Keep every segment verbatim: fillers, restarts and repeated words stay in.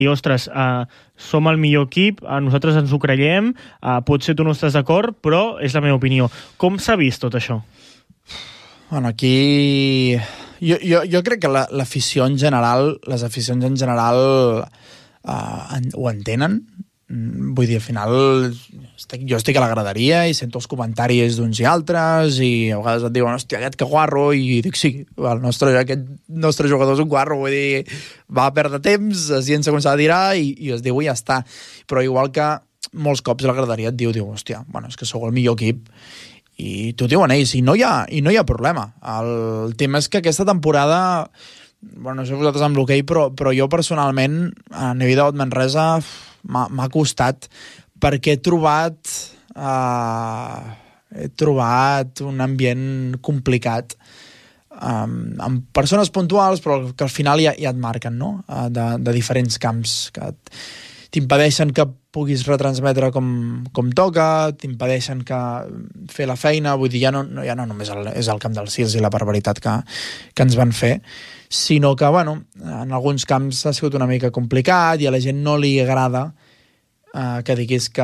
i, ostres, uh, som el millor equip, uh, nosaltres ens ho creiem, uh, potser tu no estàs d'acord, però és la meva opinió. Com s'ha vist tot això? Bueno, aquí... Jo, jo, jo crec que l'afició en general, les aficions en general uh, en, ho entenen. Vull dir, al final estic, jo estic a la graderia i sento els comentaris d'uns i altres i a vegades et diuen, hòstia, aquest que guarro, i dic, sí, el nostre, aquest nostre jugador és un guarro, vull dir, va perdre temps, si ens comença a tirar i, i es diu i ja està. Però igual que molts cops la graderia et diu, diu, hòstia, bueno, és que sou el millor equip, i t'ho diuen ells, i no hi ha, i no hi ha problema. El tema és que aquesta temporada, bueno, no sé vosaltres amb l'hoquei, però, però jo personalment, a nivell de Manresa, m'ha costat, perquè he trobat uh, he trobat un ambient complicat um, amb persones puntuals, però que al final ja, ja et marquen, no? Uh, de, de diferents camps que t'impedeixen que puguis retransmetre com, com toca, t'impedeixen que fer la feina, vull dir, ja no, ja no només el, és el camp dels Sils i la barbaritat que, que ens van fer, sinó que, bueno, en alguns camps ha sigut una mica complicat i a la gent no li agrada uh, que diguis que,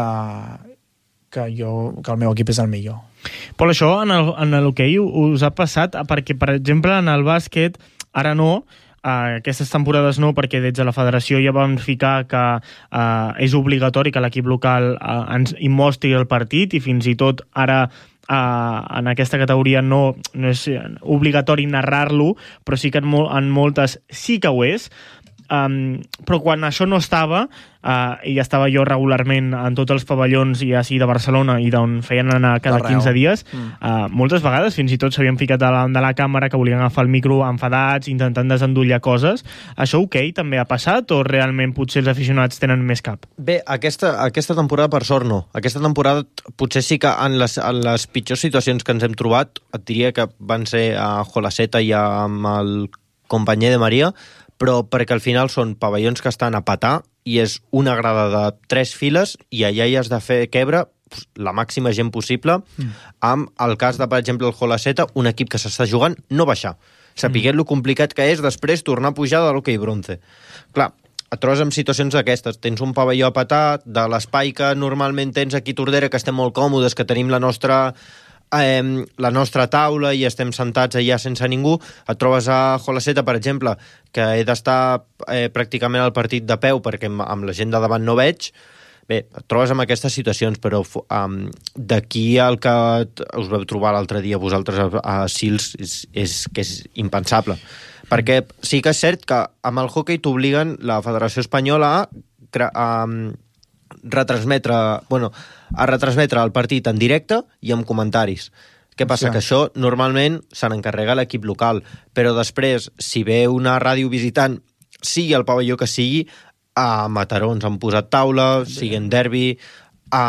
que, jo, que el meu equip és el millor. Però això en l'hoquei us ha passat perquè, per exemple, en el bàsquet, ara no, Uh, aquestes temporades no, perquè des de la federació ja vam ficar que uh, és obligatori que l'equip local uh, ens hi mostri el partit i fins i tot ara uh, en aquesta categoria no, no és obligatori narrar-lo, però sí que en, mol en moltes sí que ho és. Um, però quan això no estava uh, i estava jo regularment en tots els pavellons ja sigui de Barcelona i d'on feien anar cada quinze dies, mm. uh, moltes vegades fins i tot s'havien ficat davant de la càmera que volien agafar el micro enfadats, intentant desendollar coses. Això ok, també ha passat o realment potser els aficionats tenen més cap? Bé, aquesta, aquesta temporada per sort no. Aquesta temporada potser sí que en les, en les pitjors situacions que ens hem trobat et diria que van ser a Jolaceta i amb el companyer de Maria, però perquè al final són pavellons que estan a petar i és una grada de tres files i allà hi has de fer quebre la màxima gent possible, mm. amb el cas de, per exemple, el Jolaceta, un equip que s'està jugant, no baixar. Sapiguem mm. lo complicat que és després tornar a pujar de l'hoquei bronze. Clar, et trobes en situacions d'aquestes. Tens un pavelló a petar, de l'espai que normalment tens aquí a Tordera, que estem molt còmodes, que tenim la nostra... Eh, la nostra taula i estem sentats allà sense ningú, et trobes a Jolaceta, per exemple, que he d'estar eh, pràcticament al partit de peu perquè amb, amb la gent de davant no veig. Bé, et trobes amb aquestes situacions, però um, d'aquí el que us vau trobar l'altre dia vosaltres a, a Sils és, és que és impensable. Perquè sí que és cert que amb el hoquei t'obliguen la Federació Espanyola a, a, a retransmetre... Bueno, a retransmetre el partit en directe i amb comentaris. Què passa? Sí. Que això normalment se n'encarrega l'equip local, però després, si ve una ràdio visitant, sigui el pavelló que sigui, a Mataró ens han posat taula, sí. sigui en derbi, a,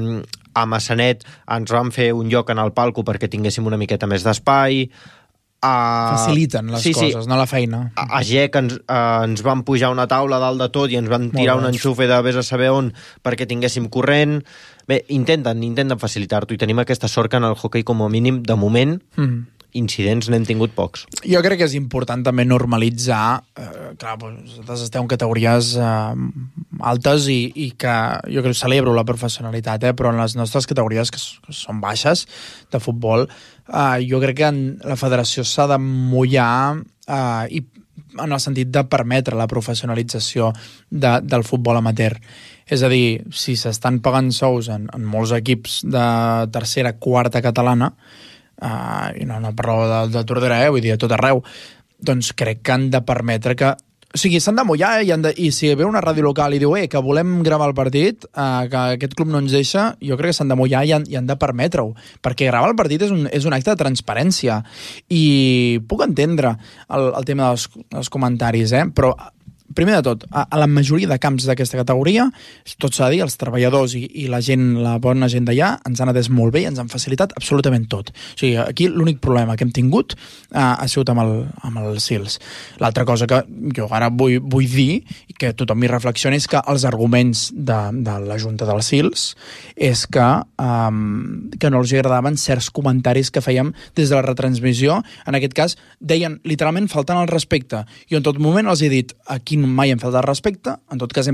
a Massanet ens van fer un lloc en el palco perquè tinguéssim una miqueta més d'espai. A... Faciliten les sí, coses, sí. no la feina. A, a G E C ens, uh, ens van pujar una taula dalt de tot i ens van tirar un enxufe de vés a saber on perquè tinguéssim corrent. Bé, intenten, intenten facilitar-t'ho i tenim aquesta sort que en el hoquei com a mínim, de moment, mm. incidents n'hem tingut pocs. Jo crec que és important també normalitzar, eh, clar, vosaltres esteu en categories eh, altes i, i que jo crec que celebro la professionalitat, eh, però en les nostres categories, que, que són baixes de futbol, eh, jo crec que en la federació s'ha de mullar eh, i en el sentit de permetre la professionalització de, del futbol amateur. És a dir, si s'estan pagant sous en, en molts equips de tercera, quarta catalana, uh, i no, no parlo de, de Tordera, eh, vull dir, a tot arreu, doncs crec que han de permetre que... O sigui, s'han de mullar i, han de, i si ve una ràdio local i diu eh, que volem gravar el partit, eh, que aquest club no ens deixa, jo crec que s'han de mullar i han, i han de permetre-ho, perquè gravar el partit és un, és un acte de transparència. I puc entendre el, el tema dels, dels comentaris, eh? Però primer de tot, a, a la majoria de camps d'aquesta categoria, tot s'ha de dir, els treballadors i, i la gent, la bona gent d'allà, ens han atès molt bé i ens han facilitat absolutament tot. O sigui, aquí l'únic problema que hem tingut eh, ha sigut amb el, amb el Sils. L'altra cosa que jo ara vull, vull dir, i que tothom m'hi reflexioni, és que els arguments de, de la Junta del Sils és que, um, que no els agradaven certs comentaris que fèiem des de la retransmissió. En aquest cas, deien literalment faltant al respecte. Jo en tot moment els he dit, aquí mai hem faltat respecte, en tot cas hem